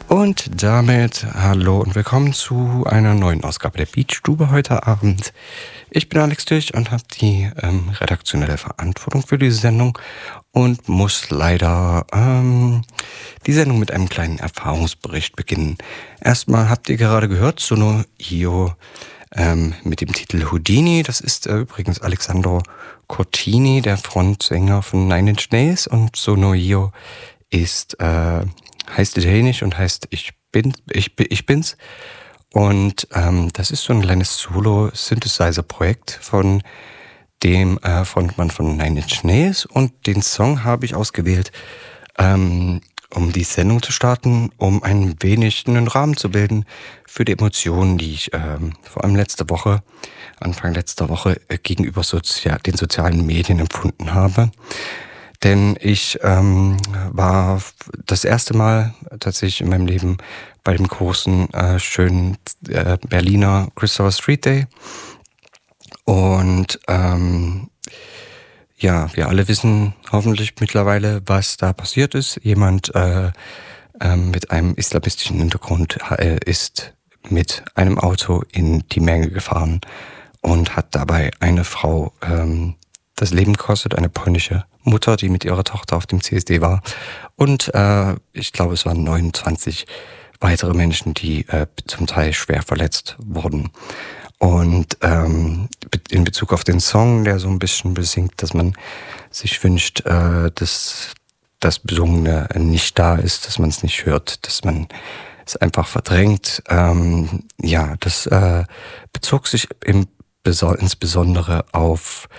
Und damit hallo und willkommen zu einer neuen Ausgabe der Beatstube heute Abend. Ich bin Alex Dich und habe die redaktionelle Verantwortung für diese Sendung und muss leider die Sendung mit einem kleinen Erfahrungsbericht beginnen. Erstmal habt ihr gerade gehört, Sono Io mit dem Titel Houdini. Das ist übrigens Alessandro Cortini, der Frontsänger von Nine Inch Nails, und Sono Io ist heißt Italienisch und heißt ich bin's. Und das ist so ein kleines Solo-Synthesizer-Projekt von dem Frontmann von Nine Inch Nails. Und den Song habe ich ausgewählt, um die Sendung zu starten, um ein wenig einen Rahmen zu bilden für die Emotionen, die ich vor allem Anfang letzter Woche, gegenüber den sozialen Medien empfunden habe. Denn ich war das erste Mal tatsächlich in meinem Leben bei dem großen, schönen Berliner Christopher Street Day. Und ja, wir alle wissen hoffentlich mittlerweile, was da passiert ist. Jemand mit einem islamistischen Hintergrund ist mit einem Auto in die Menge gefahren und hat dabei eine Frau das Leben gekostet, eine polnische Mutter, die mit ihrer Tochter auf dem CSD war. Und ich glaube, es waren 29 weitere Menschen, die zum Teil schwer verletzt wurden. Und in Bezug auf den Song, der so ein bisschen besingt, dass man sich wünscht, dass das Besungene nicht da ist, dass man es nicht hört, dass man es einfach verdrängt. Ja, das bezog sich insbesondere auf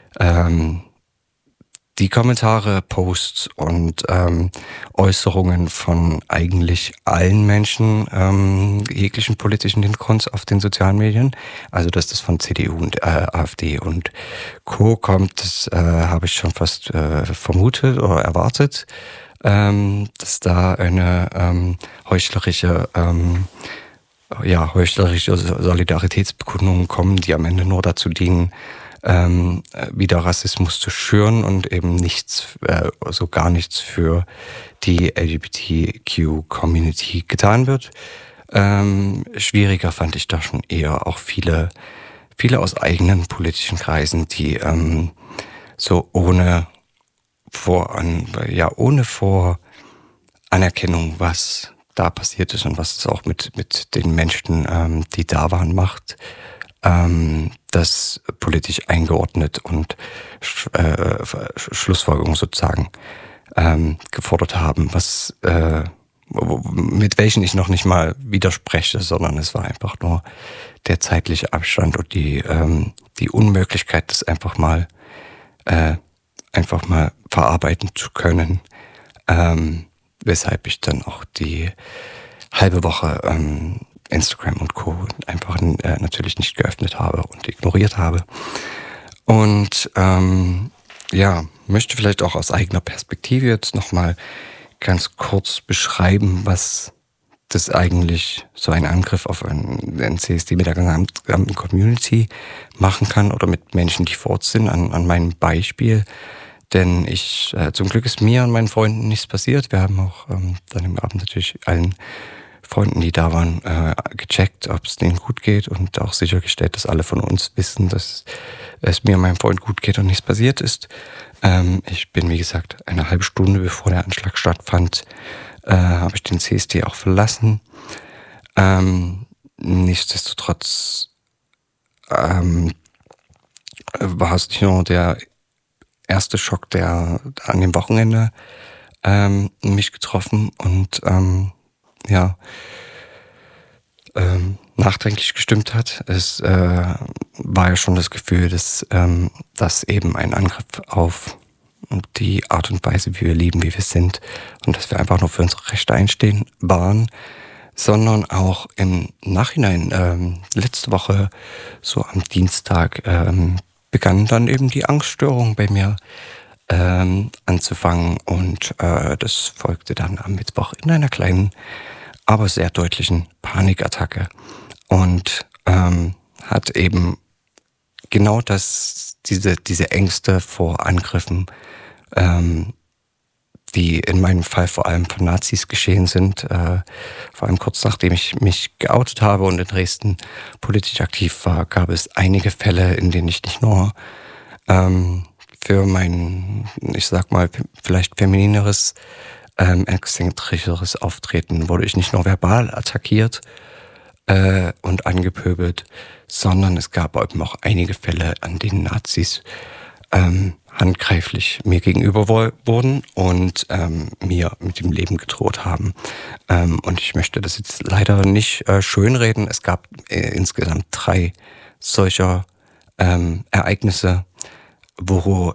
die Kommentare, Posts und Äußerungen von eigentlich allen Menschen jeglichen politischen Hintergrunds auf den sozialen Medien. Also dass das von CDU und AfD und Co. kommt, das habe ich schon fast vermutet oder erwartet, dass da eine heuchlerische Solidaritätsbekundungen kommen, die am Ende nur dazu dienen, wieder Rassismus zu schüren und eben gar nichts für die LGBTQ-Community getan wird. Schwieriger fand ich da schon eher auch viele aus eigenen politischen Kreisen, die so ohne Voranerkennung, was da passiert ist und was es auch mit den Menschen, die da waren, macht, das politisch eingeordnet und Schlussfolgerungen sozusagen gefordert haben, mit welchen ich noch nicht mal widerspreche, sondern es war einfach nur der zeitliche Abstand und die Unmöglichkeit, das einfach mal verarbeiten zu können, weshalb ich dann auch die halbe Woche Instagram und Co. einfach natürlich nicht geöffnet habe und ignoriert habe. Und möchte vielleicht auch aus eigener Perspektive jetzt nochmal ganz kurz beschreiben, was das eigentlich so ein Angriff auf einen CSD mit der gesamten Community machen kann oder mit Menschen, die vor Ort sind, an meinem Beispiel. Denn zum Glück ist mir und meinen Freunden nichts passiert. Wir haben auch dann im Abend natürlich allen Freunden, die da waren, gecheckt, ob es denen gut geht und auch sichergestellt, dass alle von uns wissen, dass es mir und meinem Freund gut geht und nichts passiert ist. Ich bin, wie gesagt, eine halbe Stunde bevor der Anschlag stattfand, habe ich den CSD auch verlassen. Nichtsdestotrotz war es nicht nur der erste Schock, der an dem Wochenende mich getroffen und nachdenklich gestimmt hat. Es war ja schon das Gefühl, dass das eben ein Angriff auf die Art und Weise, wie wir leben, wie wir sind und dass wir einfach nur für unsere Rechte einstehen waren, sondern auch im Nachhinein, letzte Woche, so am Dienstag, begann dann eben die Angststörung bei mir anzufangen und das folgte dann am Mittwoch in einer kleinen, aber sehr deutlichen Panikattacke und hat eben genau diese Ängste vor Angriffen die in meinem Fall vor allem von Nazis geschehen sind. Vor allem kurz nachdem ich mich geoutet habe und in Dresden politisch aktiv war, gab es einige Fälle, in denen ich nicht nur für mein, ich sag mal, vielleicht feminineres, exzentrischeres Auftreten wurde ich nicht nur verbal attackiert und angepöbelt, sondern es gab eben auch einige Fälle, an denen Nazis handgreiflich mir gegenüber wurden und mir mit dem Leben gedroht haben. Und ich möchte das jetzt leider nicht schönreden. Es gab insgesamt 3 solcher Ereignisse, wo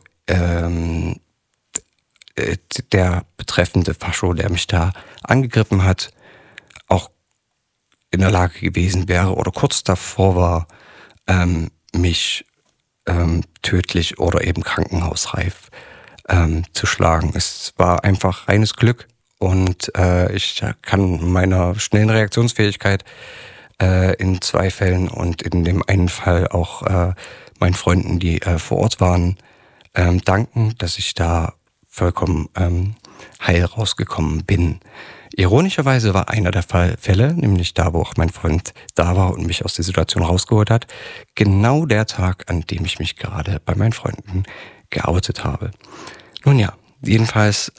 der betreffende Fascho, der mich da angegriffen hat, auch in der Lage gewesen wäre oder kurz davor war, mich tödlich oder eben krankenhausreif zu schlagen. Es war einfach reines Glück und ich kann meiner schnellen Reaktionsfähigkeit in 2 Fällen und in dem einen Fall auch meinen Freunden, die vor Ort waren, danken, dass ich da vollkommen heil rausgekommen bin. Ironischerweise war einer der Fälle, nämlich da, wo auch mein Freund da war und mich aus der Situation rausgeholt hat, genau der Tag, an dem ich mich gerade bei meinen Freunden geoutet habe. Nun ja, jedenfalls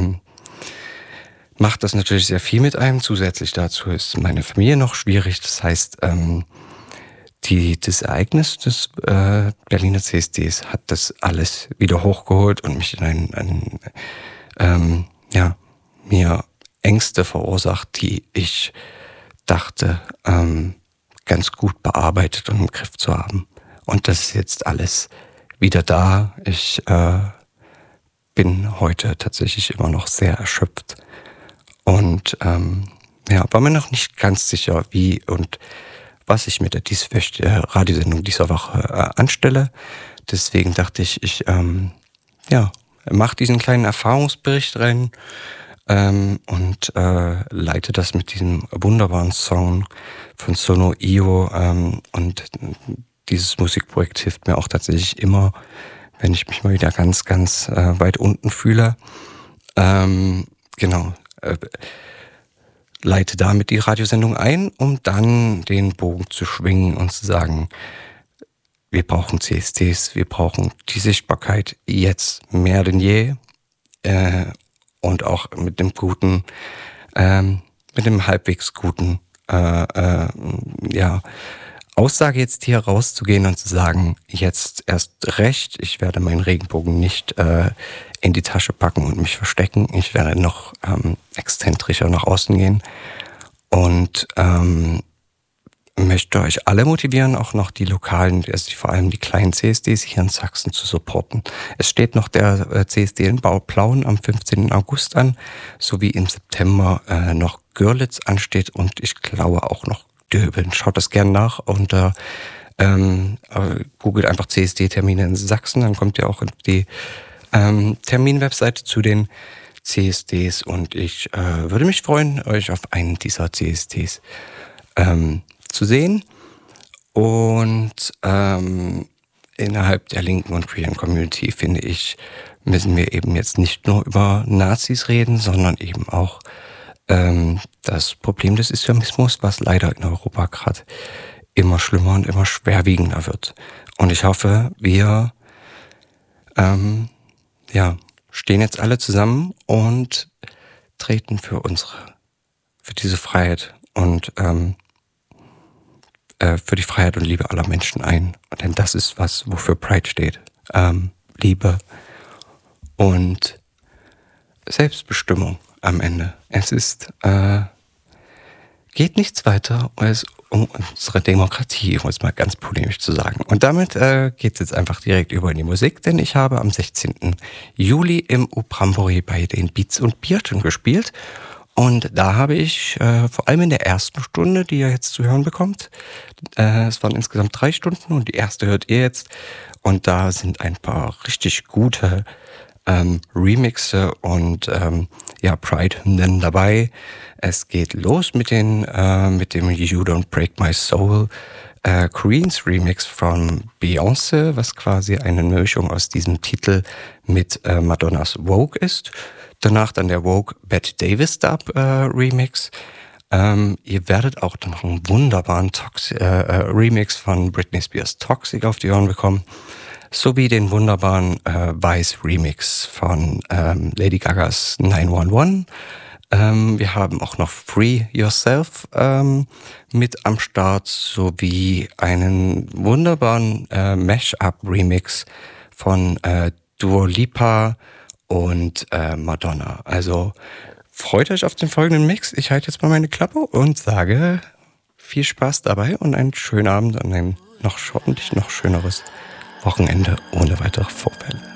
macht das natürlich sehr viel mit einem. Zusätzlich dazu ist meine Familie noch schwierig. Das heißt, das Ereignis des Berliner CSDs hat das alles wieder hochgeholt und mich in mir Ängste verursacht, die ich dachte, ganz gut bearbeitet und im Griff zu haben. Und das ist jetzt alles wieder da. Ich bin heute tatsächlich immer noch sehr erschöpft und war mir noch nicht ganz sicher, wie und was ich mit der Radiosendung dieser Woche anstelle. Deswegen dachte ich, ich mache diesen kleinen Erfahrungsbericht rein und leite das mit diesem wunderbaren Song von Sono Io und dieses Musikprojekt hilft mir auch tatsächlich immer, wenn ich mich mal wieder ganz, ganz weit unten fühle. Leite damit die Radiosendung ein, um dann den Bogen zu schwingen und zu sagen, wir brauchen CSDs, wir brauchen die Sichtbarkeit jetzt mehr denn je und auch mit dem guten, mit dem halbwegs guten Aussage jetzt hier rauszugehen und zu sagen, jetzt erst recht, ich werde meinen Regenbogen nicht in die Tasche packen und mich verstecken. Ich werde noch exzentrischer nach außen gehen und möchte euch alle motivieren, auch noch die lokalen, also vor allem die kleinen CSDs hier in Sachsen zu supporten. Es steht noch der CSD in Bauplauen am 15. August an, sowie im September noch Görlitz ansteht und ich glaube auch noch Döbeln. Schaut das gerne nach unter googelt einfach CSD-Termine in Sachsen, dann kommt ihr auch in die Terminwebseite zu den CSDs und ich würde mich freuen, euch auf einen dieser CSDs zu sehen und innerhalb der linken und queeren Community, finde ich, müssen wir eben jetzt nicht nur über Nazis reden, sondern eben auch das Problem des Islamismus, was leider in Europa gerade immer schlimmer und immer schwerwiegender wird. Und ich hoffe, wir stehen jetzt alle zusammen und treten für diese Freiheit und für die Freiheit und Liebe aller Menschen ein. Denn das ist wofür Pride steht. Liebe und Selbstbestimmung am Ende. Es geht nichts weiter als um unsere Demokratie, um es mal ganz polemisch zu sagen. Und damit geht es jetzt einfach direkt über in die Musik, denn ich habe am 16. Juli im U-Brambori bei den Beats und Bierchen gespielt. Und da habe ich vor allem in der ersten Stunde, die ihr jetzt zu hören bekommt, es waren insgesamt 3 Stunden und die erste hört ihr jetzt. Und da sind ein paar richtig gute Remixe und Pride-Hymnen dabei. Es geht los mit dem You Don't Break My Soul Queens Remix von Beyoncé, was quasi eine Mischung aus diesem Titel mit Madonnas Vogue ist. Danach dann der Vogue Bette Davis Dub Remix. Ihr werdet auch noch einen wunderbaren Remix von Britney Spears Toxic auf die Ohren bekommen, sowie den wunderbaren Vice Remix von Lady Gagas 911. Wir haben auch noch Free Yourself mit am Start, sowie einen wunderbaren Mash-up-Remix von Dua Lipa und Madonna. Also freut euch auf den folgenden Mix. Ich halte jetzt mal meine Klappe und sage viel Spaß dabei und einen schönen Abend und ein hoffentlich noch schöneres Wochenende ohne weitere Vorfälle.